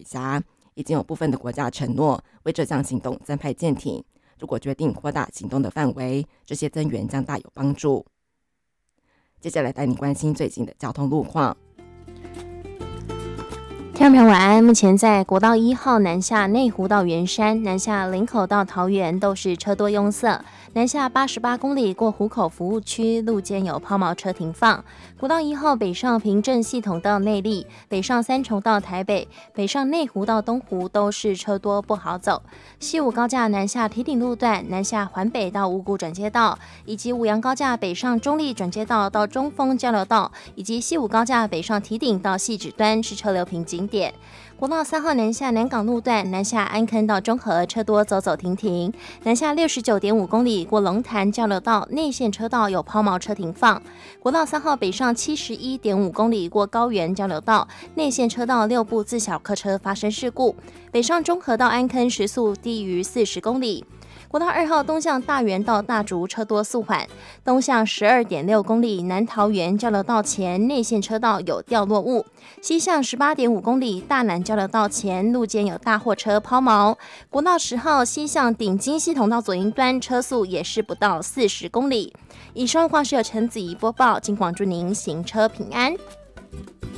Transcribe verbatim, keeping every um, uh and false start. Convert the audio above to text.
辖，已经有部分的国家承诺为这项行动增派舰艇。如果决定扩大行动的范围，这些增援将大有帮助。接下来带你关心最近的交通路况。 听众朋友晚安，目前在国道一号南下内湖到圆山，南下林口到桃园都是车多拥塞，南下八十八公里过湖口服务区路肩有抛锚车停放。国道一号北上平镇系统到内坜，北上三重到台北，北上内湖到东湖都是车多不好走。西武高架南下堤顶路段，南下环北到五股转接道，以及五杨高架北上中立转接道到中丰交流道，以及西武高架北上堤顶到汐止端是车流瓶颈点。国道三号南下南港路段，南下安坑到中和车多走走停停，南下六十九点五公里过龙潭交流道内线车道有抛锚车停放。国道三号北上七十一点五公里过高原交流道内线车道六部自小客车发生事故，北上中和到安坑时速低于四十公里。国道二号东向大园到大竹车多速缓，东向十二点六公里南桃园交流道前内线车道有掉落物，西向十八点五公里大南交流道前路肩有大货车抛锚。国道十号西向顶金系统道左营端车速也是不到四十公里。以上话是由陈子怡播报，金广祝您行车平安。